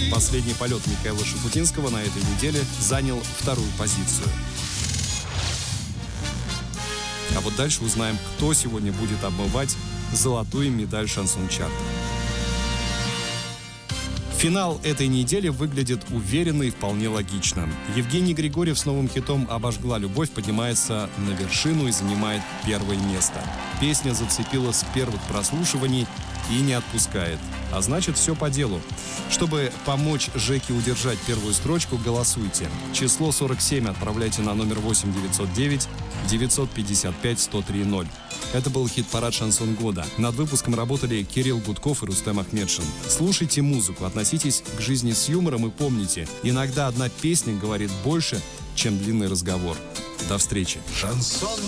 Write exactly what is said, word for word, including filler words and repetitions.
Последний полет Михаила Шуфутинского на этой неделе занял вторую позицию. А вот дальше узнаем, кто сегодня будет обмывать золотую медаль шансон-чарта. Финал этой недели выглядит уверенно и вполне логично. Евгений Григорьев с новым хитом «Обожгла любовь» поднимается на вершину и занимает первое место. Песня зацепила с первых прослушиваний и не отпускает. А значит, все по делу. Чтобы помочь Жеке удержать первую строчку, голосуйте. Число сорок семь отправляйте на номер восемь девятьсот девять девятьсот пятьдесят пять сто три ноль. Это был хит-парад «Шансон года». Над выпуском работали Кирилл Гудков и Рустем Ахмедшин. Слушайте музыку, относитесь к жизни с юмором и помните, иногда одна песня говорит больше, чем длинный разговор. До встречи. Шансон